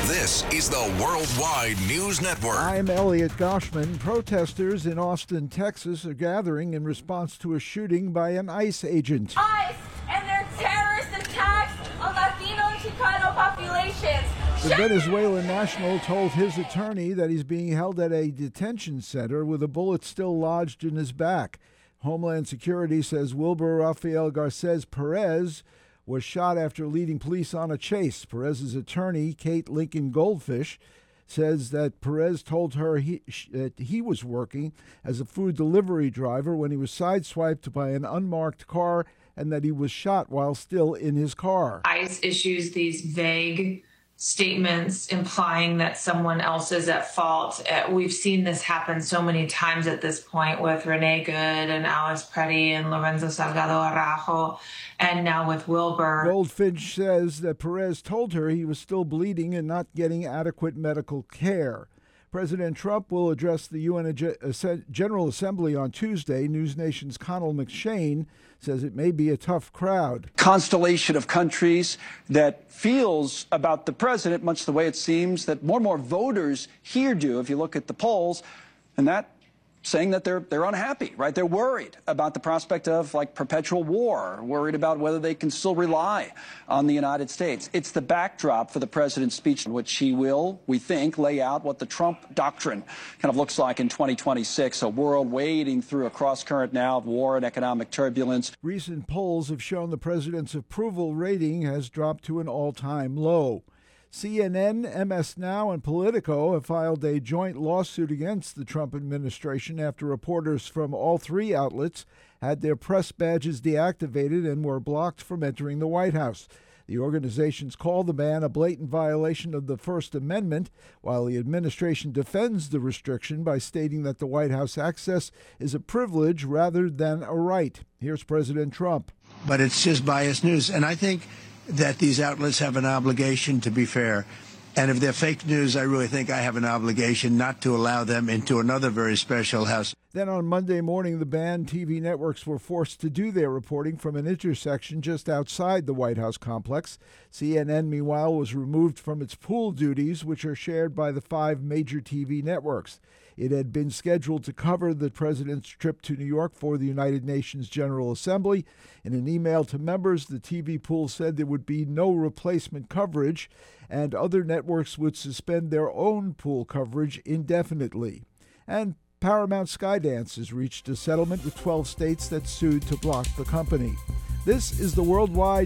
This is the Worldwide News Network. I'm Elliot Goshman. Protesters in Austin, Texas are gathering in response to a shooting by an ICE agent. ICE and their terrorist attacks on Latino and Chicano populations. The Venezuelan national told his attorney that he's being held at a detention center with a bullet still lodged in his back. Homeland Security says Wilber Rafael Garces Perez was shot after leading police on a chase. Perez's attorney, Kate Lincoln Goldfish, says that Perez told her that he was working as a food delivery driver when he was sideswiped by an unmarked car and that he was shot while still in his car. ICE issues these vague statements implying that someone else is at fault. We've seen this happen so many times at this point with Renee Good and Alice Preddy and Lorenzo Salgado Araujo, and now with Wilber. Goldfinch says that Perez told her he was still bleeding and not getting adequate medical care. President Trump will address the UN General Assembly on Tuesday. News Nation's Connell McShane says it may be a tough crowd. Constellation of countries that feels about the president much the way it seems that more and more voters here do, if you look at the polls, and that saying that they're unhappy, right? They're worried about the prospect of like perpetual war, worried about whether they can still rely on the United States. It's the backdrop for the president's speech in which he will, we think, lay out what the Trump doctrine kind of looks like in 2026, a world wading through a cross-current now of war and economic turbulence. Recent polls have shown the president's approval rating has dropped to an all-time low. CNN, MS Now, and Politico have filed a joint lawsuit against the Trump administration after reporters from all three outlets had their press badges deactivated and were blocked from entering the White House. The organizations call the ban a blatant violation of the First Amendment, while the administration defends the restriction by stating that the White House access is a privilege rather than a right. Here's President Trump. But it's just biased news, and I think that these outlets have an obligation to be fair. And if they're fake news, I really think I have an obligation not to allow them into another very special house. Then on Monday morning, the banned TV networks were forced to do their reporting from an intersection just outside the White House complex. CNN, meanwhile, was removed from its pool duties, which are shared by the 5 major TV networks. It had been scheduled to cover the president's trip to New York for the United Nations General Assembly. In an email to members, the TV pool said there would be no replacement coverage, and other networks would suspend their own pool coverage indefinitely. And Paramount Skydance has reached a settlement with 12 states that sued to block the company. This is the Worldwide